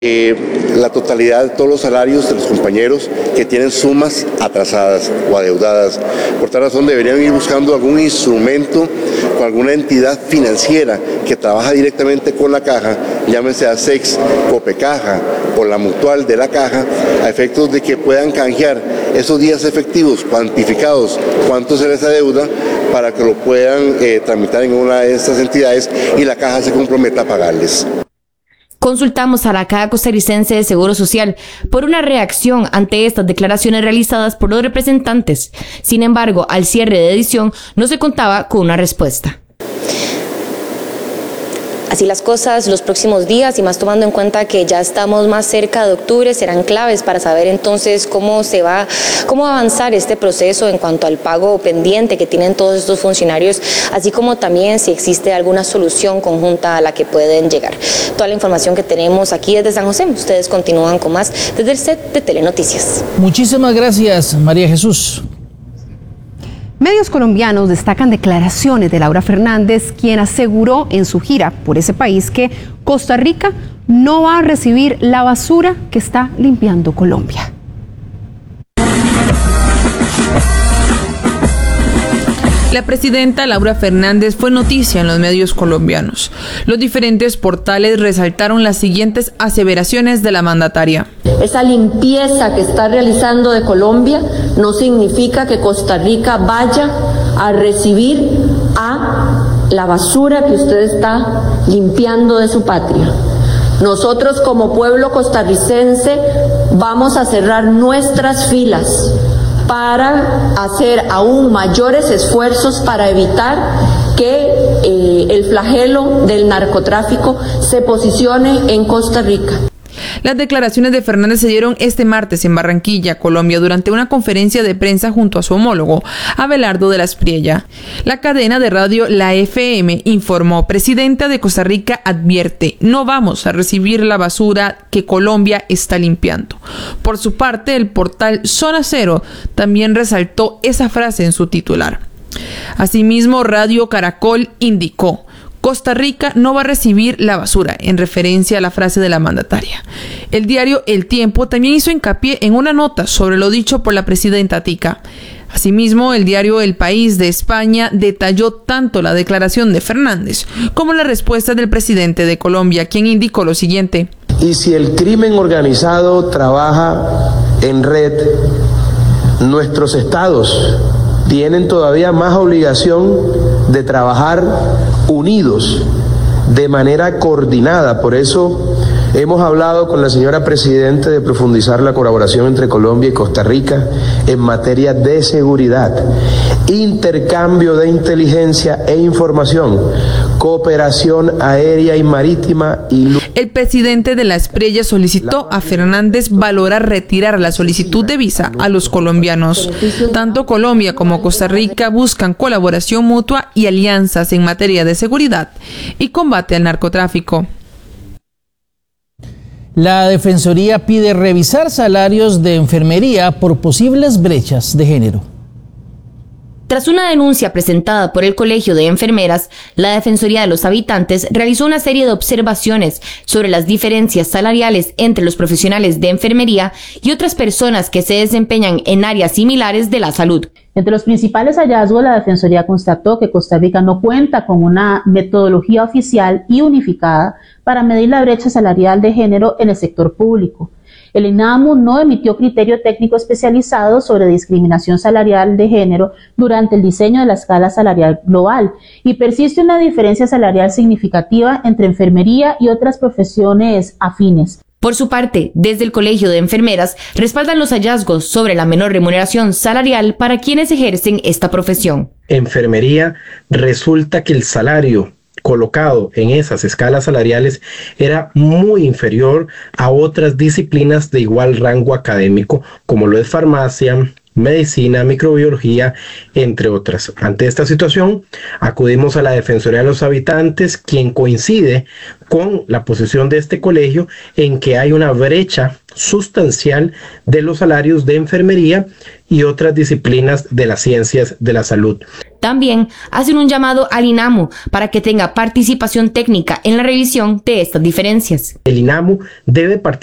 La totalidad de todos los salarios de los compañeros que tienen sumas atrasadas o adeudadas. Por tal razón deberían ir buscando algún instrumento con alguna entidad financiera que trabaja directamente con la caja, llámese ASEX, Copecaja o la Mutual de la caja, a efectos de que puedan canjear esos días efectivos cuantificados, cuánto se les adeuda, para que lo puedan tramitar en una de estas entidades y la caja se comprometa a pagarles. Consultamos a la Caja Costarricense de Seguro Social por una reacción ante estas declaraciones realizadas por los representantes. Sin embargo, al cierre de edición no se contaba con una respuesta. Así las cosas, los próximos días y más tomando en cuenta que ya estamos más cerca de octubre, serán claves para saber entonces cómo va a avanzar este proceso en cuanto al pago pendiente que tienen todos estos funcionarios, así como también si existe alguna solución conjunta a la que pueden llegar. Toda la información que tenemos aquí desde San José, ustedes continúan con más desde el set de Telenoticias. Muchísimas gracias, María Jesús. Medios colombianos destacan declaraciones de Laura Fernández, quien aseguró en su gira por ese país que Costa Rica no va a recibir la basura que está limpiando Colombia. La presidenta Laura Fernández fue noticia en los medios colombianos. Los diferentes portales resaltaron las siguientes aseveraciones de la mandataria. Esa limpieza que está realizando de Colombia no significa que Costa Rica vaya a recibir a la basura que usted está limpiando de su patria. Nosotros como pueblo costarricense vamos a cerrar nuestras filas para hacer aún mayores esfuerzos para evitar que el flagelo del narcotráfico se posicione en Costa Rica. Las declaraciones de Fernández se dieron este martes en Barranquilla, Colombia, durante una conferencia de prensa junto a su homólogo, Abelardo de la Espriella. La cadena de radio La FM informó: presidenta de Costa Rica advierte, no vamos a recibir la basura que Colombia está limpiando. Por su parte, el portal Zona Cero también resaltó esa frase en su titular. Asimismo, Radio Caracol indicó: Costa Rica no va a recibir la basura, en referencia a la frase de la mandataria. El diario El Tiempo también hizo hincapié en una nota sobre lo dicho por la presidenta tica. Asimismo, el diario El País de España detalló tanto la declaración de Fernández como la respuesta del presidente de Colombia, quien indicó lo siguiente. Y si el crimen organizado trabaja en red, nuestros estados tienen todavía más obligación de trabajar unidos, de manera coordinada. Por eso hemos hablado con la señora presidenta de profundizar la colaboración entre Colombia y Costa Rica en materia de seguridad, intercambio de inteligencia e información, cooperación aérea y marítima y... El presidente de la Espriella solicitó a Fernández valorar retirar la solicitud de visa a los colombianos. Tanto Colombia como Costa Rica buscan colaboración mutua y alianzas en materia de seguridad y combate al narcotráfico. La Defensoría pide revisar salarios de enfermería por posibles brechas de género. Tras una denuncia presentada por el Colegio de Enfermeras, la Defensoría de los Habitantes realizó una serie de observaciones sobre las diferencias salariales entre los profesionales de enfermería y otras personas que se desempeñan en áreas similares de la salud. Entre los principales hallazgos, la Defensoría constató que Costa Rica no cuenta con una metodología oficial y unificada para medir la brecha salarial de género en el sector público. El INAMU no emitió criterio técnico especializado sobre discriminación salarial de género durante el diseño de la escala salarial global y persiste una diferencia salarial significativa entre enfermería y otras profesiones afines. Por su parte, desde el Colegio de Enfermeras respaldan los hallazgos sobre la menor remuneración salarial para quienes ejercen esta profesión. Enfermería, resulta que el salario colocado en esas escalas salariales era muy inferior a otras disciplinas de igual rango académico, como lo es farmacia, medicina, microbiología, entre otras. Ante esta situación, acudimos a la Defensoría de los Habitantes, quien coincide con la posición de este colegio en que hay una brecha sustancial de los salarios de enfermería y otras disciplinas de las ciencias de la salud. También hacen un llamado al INAMU para que tenga participación técnica en la revisión de estas diferencias. El INAMU debe participar